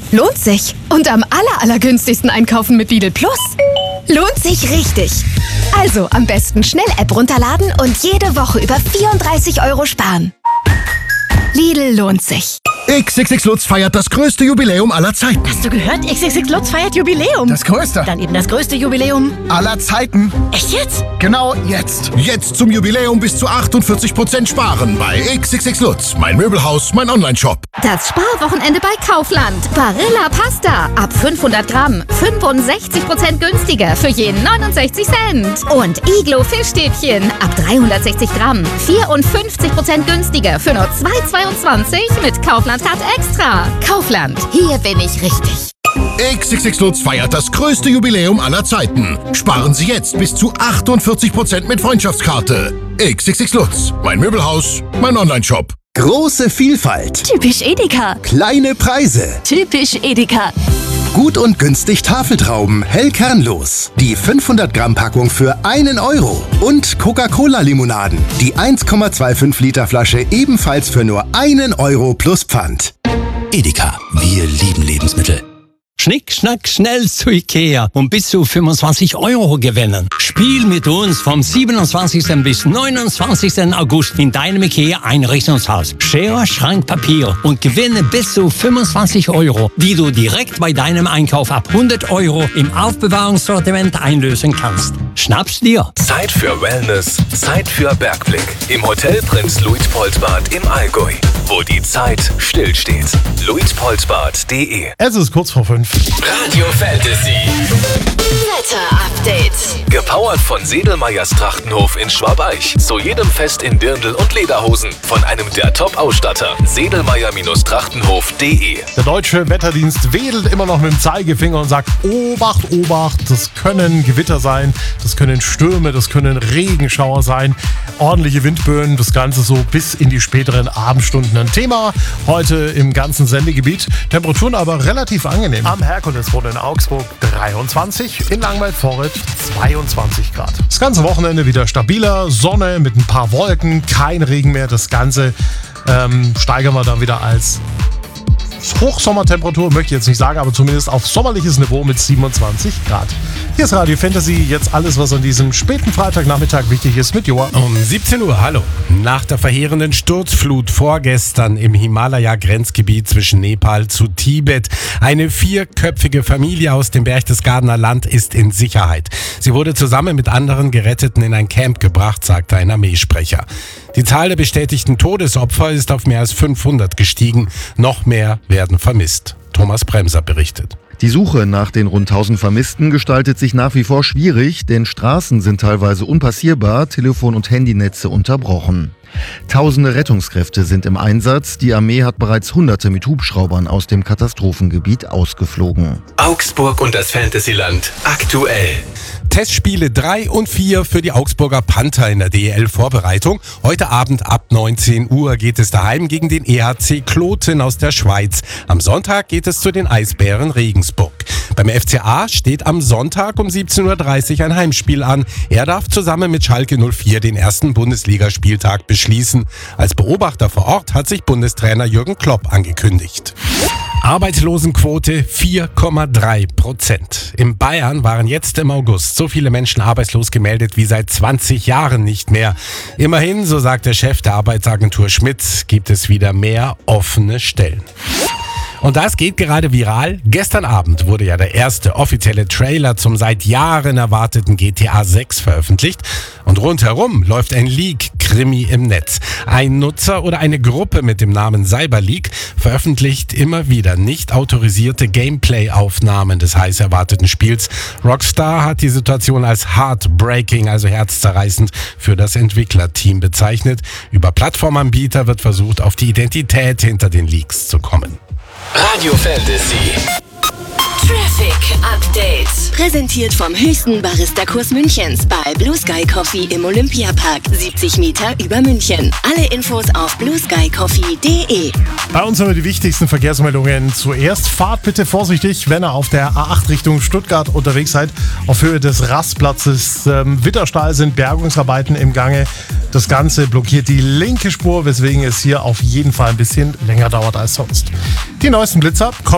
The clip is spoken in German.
Lohnt sich. Und am allergünstigsten einkaufen mit Lidl Plus. Lohnt sich richtig. Also am besten schnell App runterladen und jede Woche über 34 € sparen. Lidl lohnt sich. XXX Lutz feiert das größte Jubiläum aller Zeiten. Hast du gehört? XXX Lutz feiert Jubiläum. Das größte. Dann eben das größte Jubiläum aller Zeiten. Echt jetzt? Genau jetzt. Jetzt zum Jubiläum bis zu 48% sparen bei XXX Lutz. Mein Möbelhaus, mein Onlineshop. Das Sparwochenende bei Kaufland. Barilla Pasta. Ab 500 Gramm. 65% günstiger für je 69 Cent. Und Iglo Fischstäbchen. Ab 360 Gramm. 54% günstiger für nur 2,22 mit Kaufland Card Extra. Kaufland. Hier bin ich richtig. XXX Lutz feiert das größte Jubiläum aller Zeiten. Sparen Sie jetzt bis zu 48% mit Freundschaftskarte. XXX Lutz. Mein Möbelhaus, mein Onlineshop. Große Vielfalt. Typisch Edeka. Kleine Preise. Typisch Edeka. Gut und günstig Tafeltrauben, hellkernlos. Die 500 Gramm Packung für 1 €. Und Coca-Cola-Limonaden. Die 1,25 Liter Flasche ebenfalls für nur 1 € plus Pfand. Edeka, wir lieben Lebensmittel. Schnick, schnack, schnell zu Ikea und bis zu 25 € gewinnen. Spiel mit uns vom 27. bis 29. August in deinem Ikea-Einrichtungshaus. Schere, Schrank, Papier und gewinne bis zu 25 €, die du direkt bei deinem Einkauf ab 100 € im Aufbewahrungssortiment einlösen kannst. Schnapp's dir! Zeit für Wellness, Zeit für Bergblick. Im Hotel Prinz Luitpoldbad im Allgäu, wo die Zeit stillsteht. luitpoldbad.de. Es ist kurz vor 5. Radio Fantasy. Wetter-Update. Gepowert von Sedelmeyers Trachtenhof in Schwabeich. Zu jedem Fest in Dirndl und Lederhosen. Von einem der Top-Ausstatter. Sedelmeyer-Trachtenhof.de. Der deutsche Wetterdienst wedelt immer noch mit dem Zeigefinger und sagt, Obacht, Obacht, das können Gewitter sein, das können Stürme, das können Regenschauer sein, ordentliche Windböen, das Ganze so bis in die späteren Abendstunden. Ein Thema heute im ganzen Sendegebiet. Temperaturen aber relativ angenehm. Am Herkulesbrunn in Augsburg 23, in Langweil-Vorried 22 Grad. Das ganze Wochenende wieder stabiler, Sonne mit ein paar Wolken, kein Regen mehr. Das Ganze steigern wir dann wieder als Hochsommertemperatur, möchte ich jetzt nicht sagen, aber zumindest auf sommerliches Niveau mit 27 Grad. Hier ist Radio Fantasy, jetzt alles, was an diesem späten Freitagnachmittag wichtig ist mit Joa. Um 17 Uhr, hallo. Nach der verheerenden Sturzflut vorgestern im Himalaya-Grenzgebiet zwischen Nepal zu Tibet, eine 4-köpfige Familie aus dem Berchtesgadener Land ist in Sicherheit. Sie wurde zusammen mit anderen Geretteten in ein Camp gebracht, sagte ein Armeesprecher. Die Zahl der bestätigten Todesopfer ist auf mehr als 500 gestiegen. Noch mehr werden vermisst. Thomas Bremser berichtet. Die Suche nach den rund 1000 Vermissten gestaltet sich nach wie vor schwierig, denn Straßen sind teilweise unpassierbar, Telefon- und Handynetze unterbrochen. Tausende Rettungskräfte sind im Einsatz. Die Armee hat bereits Hunderte mit Hubschraubern aus dem Katastrophengebiet ausgeflogen. Augsburg und das Fantasyland aktuell. Testspiele 3 und 4 für die Augsburger Panther in der DEL-Vorbereitung. Heute Abend ab 19 Uhr geht es daheim gegen den EHC Kloten aus der Schweiz. Am Sonntag geht es zu den Eisbären Regensburg. Beim FCA steht am Sonntag um 17:30 Uhr ein Heimspiel an. Er darf zusammen mit Schalke 04 den ersten Bundesligaspieltag beschließen. Als Beobachter vor Ort hat sich Bundestrainer Jürgen Klopp angekündigt. Arbeitslosenquote 4,3%. In Bayern waren jetzt im August so viele Menschen arbeitslos gemeldet wie seit 20 Jahren nicht mehr. Immerhin, so sagt der Chef der Arbeitsagentur Schmitz, gibt es wieder mehr offene Stellen. Und das geht gerade viral. Gestern Abend wurde ja der erste offizielle Trailer zum seit Jahren erwarteten GTA 6 veröffentlicht. Und rundherum läuft ein Leak-Krimi im Netz. Ein Nutzer oder eine Gruppe mit dem Namen Cyberleak veröffentlicht immer wieder nicht autorisierte Gameplay-Aufnahmen des heiß erwarteten Spiels. Rockstar hat die Situation als heartbreaking, also herzzerreißend, für das Entwicklerteam bezeichnet. Über Plattformanbieter wird versucht, auf die Identität hinter den Leaks zu kommen. Radio Fantasy. Traffic Update. Präsentiert vom höchsten Barista-Kurs Münchens bei Blue Sky Coffee im Olympiapark. 70 Meter über München. Alle Infos auf blueskycoffee.de. Bei uns haben wir die wichtigsten Verkehrsmeldungen. Zuerst fahrt bitte vorsichtig, wenn ihr auf der A8 Richtung Stuttgart unterwegs seid. Auf Höhe des Rastplatzes Witterstahl sind Bergungsarbeiten im Gange. Das Ganze blockiert die linke Spur, weswegen es hier auf jeden Fall ein bisschen länger dauert als sonst. Die neuesten Blitzer kommen